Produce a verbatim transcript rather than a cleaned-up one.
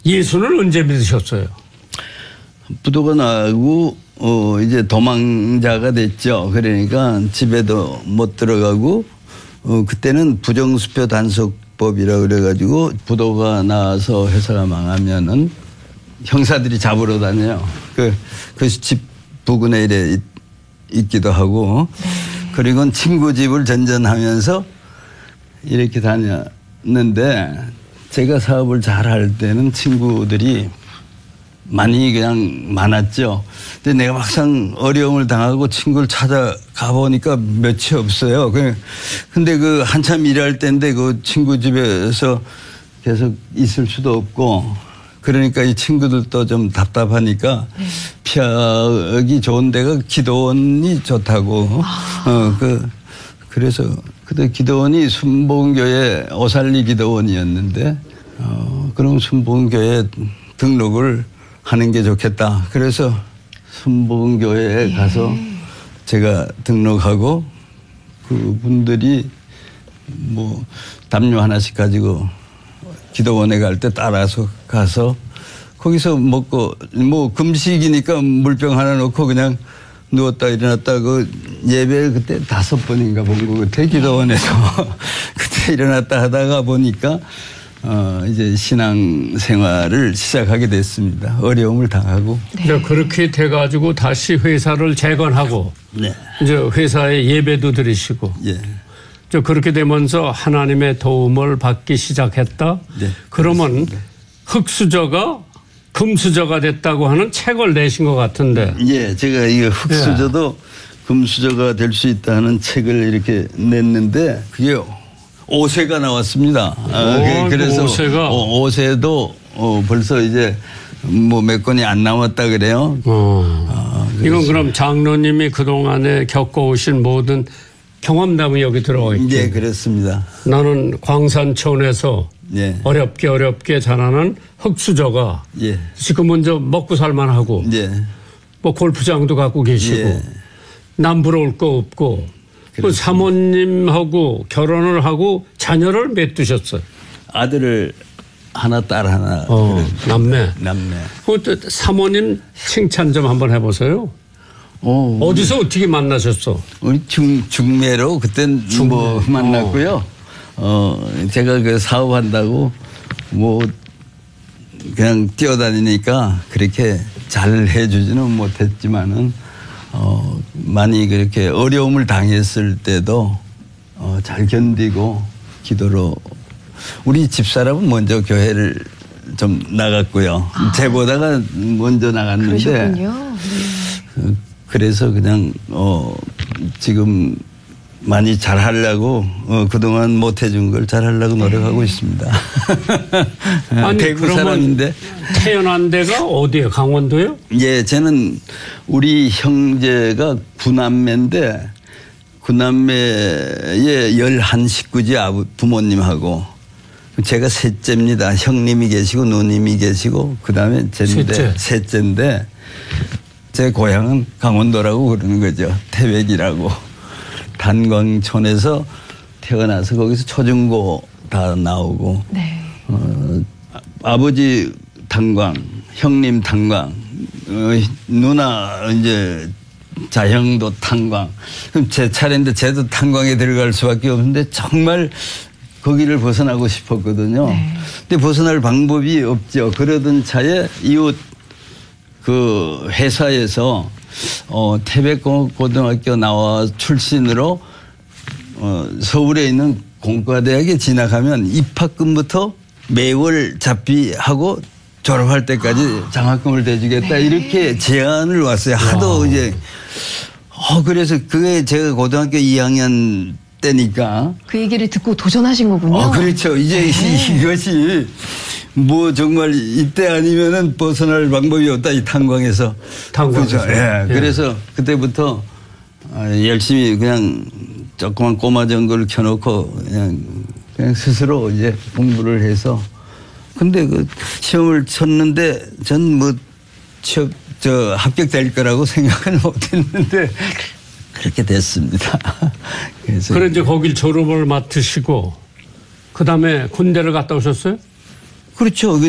예수는 언제 믿으셨어요? 부도가 나고 어 이제 도망자가 됐죠. 그러니까 집에도 못 들어가고 어 그때는 부정수표 단속법이라 그래가지고 부도가 나서 회사가 망하면은 형사들이 잡으러 다녀요. 그 그 집 부근에 이래 있, 있기도 하고 네. 그리고 친구 집을 전전하면서 이렇게 다녔는데 제가 사업을 잘할 때는 친구들이 많이 그냥 많았죠. 근데 내가 막상 어려움을 당하고 친구를 찾아가 보니까 몇이 없어요. 근데 그 한참 일할 때인데 그 친구 집에서 계속 있을 수도 없고 그러니까 이 친구들도 좀 답답하니까 네. 피하기 좋은 데가 기도원이 좋다고. 아. 어, 그, 그래서 그때 기도원이 순복음교회 오살리 기도원이었는데 어, 그럼 순복음교회 등록을 하는 게 좋겠다. 그래서 순복음교회에 예. 가서 제가 등록하고 그분들이 뭐 담요 하나씩 가지고 기도원에 갈 때 따라서 가서 거기서 먹고 뭐 금식이니까 물병 하나 놓고 그냥 누웠다 일어났다 그 예배 그때 다섯 번인가 본 거 같아 기도원에서 그때 일어났다 하다가 보니까 어 이제 신앙 생활을 시작하게 됐습니다. 어려움을 당하고. 네. 그렇게 돼가지고 다시 회사를 재건하고 네. 이제 회사에 예배도 드리시고. 예. 저 그렇게 되면서 하나님의 도움을 받기 시작했다. 네. 그러면 그렇습니다. 흑수저가 금수저가 됐다고 하는 책을 내신 것 같은데. 예, 제가 이 흑수저도 예. 금수저가 될 수 있다는 책을 이렇게 냈는데 그게 오세가 나왔습니다. 아, 그래서 오세가. 오세도 어, 벌써 이제 뭐 몇 권이 안 남았다 그래요. 어. 아, 이건 그럼 장로님이 그동안에 겪어오신 모든 경험담이 여기 들어가 있죠. 네, 그렇습니다. 나는 광산촌에서 예. 어렵게 어렵게 자라는 흑수저가 예. 지금은 저 먹고 살만하고 예. 뭐 골프장도 갖고 계시고 예. 남 부러울 거 없고 그 사모님하고 결혼을 하고 자녀를 몇 두셨어요? 아들을 하나 딸 하나. 어, 남매. 남매. 그 사모님 칭찬 좀 한번 해보세요. 어, 어디서 어떻게 만나셨어? 우리 중, 중매로 그땐 중매. 뭐 만났고요. 어, 제가 그 사업한다고 뭐 그냥 뛰어다니니까 그렇게 잘 해주지는 못했지만은 어, 많이 그렇게 어려움을 당했을 때도 어, 잘 견디고 기도로 우리 집사람은 먼저 교회를 좀 나갔고요. 아. 제보다가 먼저 나갔는데. 그러셨군요. 네. 그래서 그냥 어 지금 많이 잘하려고 어 그동안 못해준 걸 잘하려고 노력하고 네. 있습니다. 아니 대구 사람인데 태어난 데가 어디예요? 강원도요? 예, 저는 우리 형제가 구남매인데 구남매의 열한 식구지 아부 부모님하고 제가 셋째입니다. 형님이 계시고 누님이 계시고 그다음에 쟤인데 셋째. 셋째인데. 제 고향은 강원도라고 그러는 거죠. 태백이라고. 단광촌에서 태어나서 거기서 초중고 다 나오고. 네. 어, 아버지 단광, 형님 단광, 어, 누나 이제 자형도 탄광. 그럼 제 차례인데 쟤도 탄광에 들어갈 수밖에 없는데 정말 거기를 벗어나고 싶었거든요. 네. 근데 벗어날 방법이 없죠. 그러던 차에 이웃 그 회사에서 어 태백고등학교 나와 출신으로 어 서울에 있는 공과대학에 진학하면 입학금부터 매월 잡비하고 졸업할 때까지 아. 장학금을 대주겠다 네. 이렇게 제안을 왔어요. 하도 와. 이제 어 그래서 그게 제가 고등학교 이 학년 때니까 그 얘기를 듣고 도전하신 거군요. 어 그렇죠. 이제 네. 이것이 뭐 정말 이때 아니면은 벗어날 방법이 없다 이 탄광에서. 탄광에서. 그렇죠. 예. 예. 그래서 그때부터 열심히 그냥 조그만 꼬마 전구를 켜놓고 그냥 그냥 스스로 이제 공부를 해서 근데 그 시험을 쳤는데 전 뭐 취업 저 합격될 거라고 생각을 못했는데 그렇게 됐습니다. 그래서 그래 이제 거길 졸업을 맡으시고 그 다음에 군대를 갔다 오셨어요? 그렇죠.